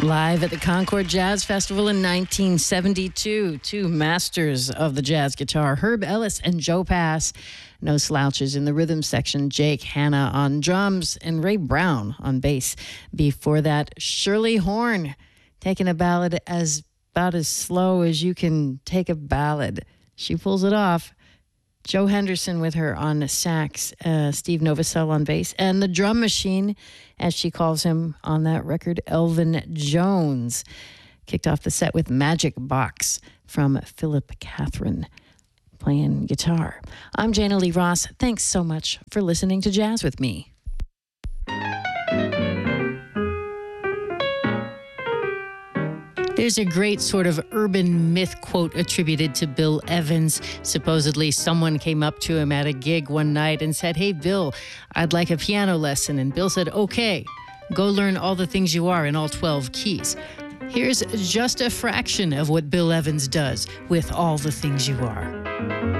Live at the Concord Jazz Festival in 1972, two masters of the jazz guitar, Herb Ellis and Joe Pass. No slouches in the rhythm section, Jake Hanna on drums and Ray Brown on bass. Before that, Shirley Horn, taking a ballad about as slow as you can take a ballad. She pulls it off. Joe Henderson with her on sax, Steve Novosel on bass, and the drum machine, as she calls him on that record, Elvin Jones. Kicked off the set with Magic Box from Philip Catherine playing guitar. I'm Jana Lee Ross. Thanks so much for listening to Jazz with me. There's a great sort of urban myth quote attributed to Bill Evans. Supposedly, someone came up to him at a gig one night and said, "Hey, Bill, I'd like a piano lesson." And Bill said, "Okay, go learn all the things you are in all 12 keys." Here's just a fraction of what Bill Evans does with All the Things You Are.